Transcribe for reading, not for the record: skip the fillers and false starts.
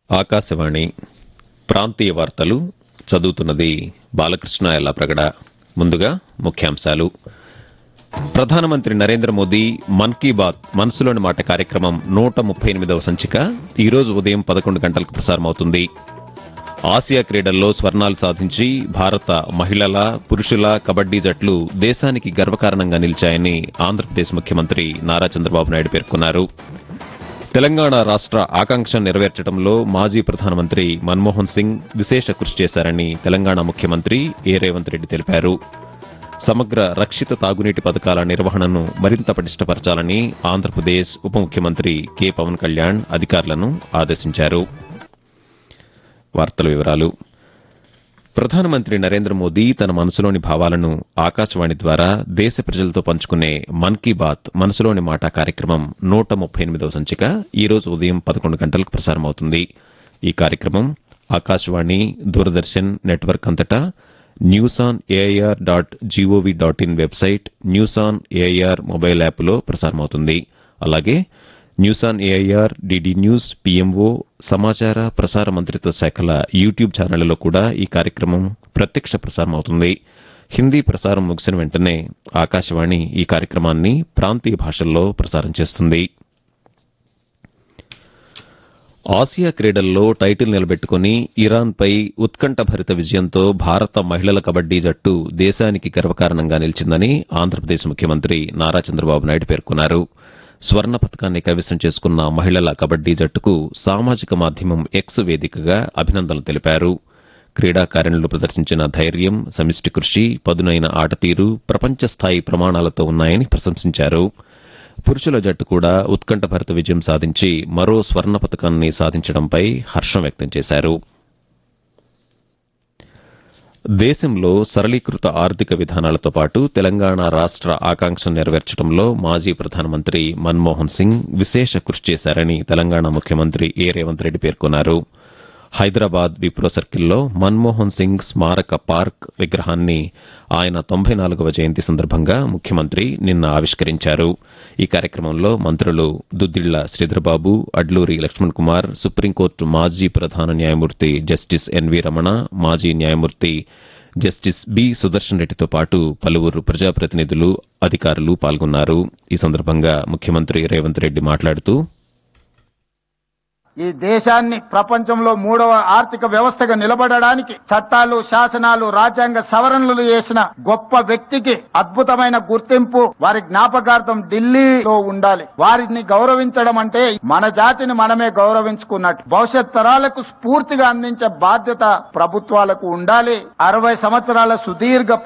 ఆకాశవాణి ప్రాంతీయ వార్తలు చదువుతున్నది బాలకృష్ణ ఎల్లాప్రగడ. ముందుగా ముఖ్యాంశాలు. ప్రధానమంత్రి నరేంద్ర మోదీ మన్ కీ బాత్ మనసులోని మాట కార్యక్రమం 138వ సంచిక ఈరోజు ఉదయం 11 గంటలకు ప్రసారమవుతుంది. ఆసియా క్రీడల్లో స్వర్ణాలు సాధించి భారత మహిళల, పురుషుల కబడ్డీ జట్లు దేశానికి గర్వకారణంగా నిలిచాయని ఆంధ్రప్రదేశ్ ముఖ్యమంత్రి నారా చంద్రబాబు నాయుడు పేర్కొన్నారు. తెలంగాణ రాష్ట ఆకాంక్ష నెరవేర్చడంలో మాజీ ప్రధానమంత్రి మన్మోహన్ సింగ్ విశేష కృషి చేశారని తెలంగాణ ముఖ్యమంత్రి ఏ రేవంత్ రెడ్డి తెలిపారు. సమగ్ర రక్షిత తాగునీటి పథకాల నిర్వహణను మరింత పటిష్టపరచాలని ఆంధ్రప్రదేశ్ ఉప ముఖ్యమంత్రి కె పవన్ కళ్యాణ్ అధికారులను ఆదేశించారు. వార్తల వివరాలు. ప్రధానమంత్రి నరేంద్ర మోదీ తన మనసులోని భావాలను ఆకాశవాణి ద్వారా దేశ ప్రజలతో పంచుకునే మన్ కీ బాత్ మనసులోని మాట కార్యక్రమం 138వ సంచిక ఈరోజు ఉదయం 11 గంటలకు ప్రసారమవుతుంది. ఈ కార్యక్రమం ఆకాశవాణి, దూరదర్శన్ నెట్వర్క్ అంతటా news.air.gov.in website, news on AIR mobile యాప్లో ప్రసారమవుతుంది. అలాగే news on AIR, DD news, PMO, సమాచార ప్రసార మంత్రిత్వ శాఖల యూట్యూబ్ ఛానళ్లలో కూడా ఈ కార్యక్రమం ప్రత్యక్ష ప్రసారమవుతుంది. హిందీ ప్రసారం ముగిసిన వెంటనే ఆకాశవాణి ఈ కార్యక్రమాన్ని ప్రాంతీయ భాషల్లో ప్రసారం చేస్తుంది. ఆసియా క్రీడల్లో టైటిల్ నిలబెట్టుకుని ఇరాన్పై ఉత్కంఠభరిత విజయంతో భారత మహిళల కబడ్డీ జట్టు దేశానికి గర్వకారణంగా నిలిచిందని ఆంధ్రప్రదేశ్ ముఖ్యమంత్రి నారా చంద్రబాబు నాయుడు పేర్కొన్నారు. స్వర్ణ పతకాన్ని కైవసం చేసుకున్న మహిళల కబడ్డీ జట్టుకు సామాజిక మాధ్యమం ఎక్స్ వేదికగా అభినందనలు తెలిపారు. క్రీడాకారిణులు ప్రదర్శించిన ధైర్యం, సమిష్టి కృషి, పదునైన ఆటతీరు ప్రపంచ స్థాయి ప్రమాణాలతో ఉన్నాయని ప్రశంసించారు. పురుషుల జట్టు కూడా ఉత్కంఠభరిత విజయం సాధించి మరో స్వర్ణ పతకాన్ని సాధించడంపై హర్షం వ్యక్తం చేశారు. దేశంలో సరళీకృత ఆర్థిక విధానాలతో పాటు తెలంగాణ రాష్ట ఆకాంక్ష నెరవేర్చడంలో మాజీ ప్రధానమంత్రి మన్మోహన్ సింగ్ విశేష కృషి చేశారని తెలంగాణ ముఖ్యమంత్రి ఏ రేవంత్ రెడ్డి పేర్కొన్నారు. హైదరాబాద్ విప్రో సర్కిల్లో మన్మోహన్ సింగ్ స్మారక పార్క్ విగ్రహాన్ని ఆయన 94వ జయంతి సందర్భంగా ముఖ్యమంత్రి నిన్న ఆవిష్కరించారు. ఈ కార్యక్రమంలో మంత్రులు దుద్దిళ్ల శ్రీధర్బాబు, అడ్లూరి లక్ష్మణ్ కుమార్, సుప్రీంకోర్టు మాజీ ప్రధాన న్యాయమూర్తి జస్టిస్ ఎన్వీ రమణ, మాజీ న్యాయమూర్తి జస్టిస్ బి సుదర్శన్ రెడ్డితో పాటు పలువురు ప్రజాప్రతినిధులు, అధికారులు పాల్గొన్నారు. ఈ సందర్భంగా ముఖ్యమంత్రి రేవంత్ రెడ్డి మాట్లాడుతూ, ఈ దేశాన్ని ప్రపంచంలో 3వ ఆర్థిక వ్యవస్థగా నిలబడడానికి చట్టాలు, శాసనాలు, రాజ్యాంగ సవరణలు చేసిన గొప్ప వ్యక్తికి అద్భుతమైన గుర్తింపు వారి జ్ఞాపకార్థం ఢిల్లీలో ఉండాలి. వారిని గౌరవించడం అంటే మన జాతిని మనమే గౌరవించుకున్నట్టు. భవిష్యత్ తరాలకు స్ఫూర్తిగా అందించే బాధ్యత ప్రభుత్వాలకు ఉండాలి. 60 సంవత్సరాల సుదీర్ఘ